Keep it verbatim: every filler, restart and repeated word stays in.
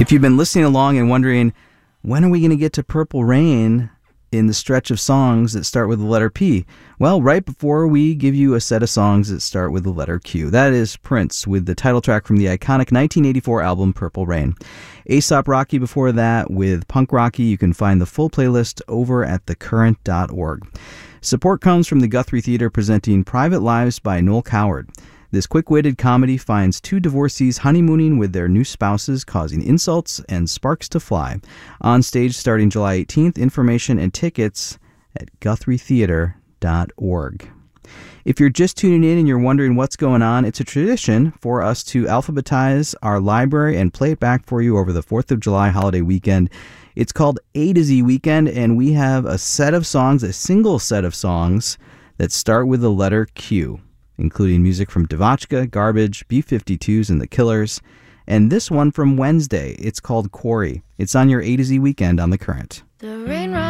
If you've been listening along and wondering, when are we going to get to Purple Rain in the stretch of songs that start with the letter P? Well, right before we give you a set of songs that start with the letter Q. That is Prince with the title track from the iconic nineteen eighty-four album Purple Rain. A$AP Rocky before that with Punk Rocky. You can find the full playlist over at the current dot org. Support comes from the Guthrie Theater presenting Private Lives by Noel Coward. This quick-witted comedy finds two divorcees honeymooning with their new spouses, causing insults and sparks to fly. On stage starting July eighteenth, information and tickets at guthrie theater dot org. If you're just tuning in and you're wondering what's going on, it's a tradition for us to alphabetize our library and play it back for you over the fourth of July holiday weekend. It's called A to Z Weekend, and we have a set of songs, a single set of songs that start with the letter Q, including music from Devotchka, Garbage, B fifty-twos, and The Killers, and this one from Wednesday. It's called Quarry. It's on your A to Z Weekend on The Current. The rain